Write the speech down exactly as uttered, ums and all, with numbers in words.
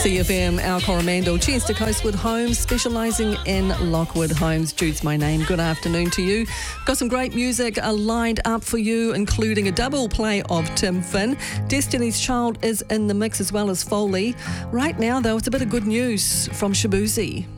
C F M, our Coromandel. Cheers to Coastwood Homes, specialising in Lockwood Homes. Jude's my name. Good afternoon to you. Got some great music uh, lined up for you, including a double play of Tim Finn. Destiny's Child is in the mix as well as Foley. Right now, though, it's a bit of good news from Shabuzi.